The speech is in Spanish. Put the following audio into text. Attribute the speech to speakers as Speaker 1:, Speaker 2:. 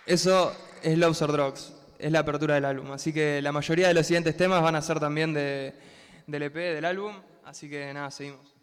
Speaker 1: Eso es Loves or Drugs, es la apertura del álbum. Así que la mayoría de los siguientes temas van a ser también del EP, del álbum. Así que nada, seguimos.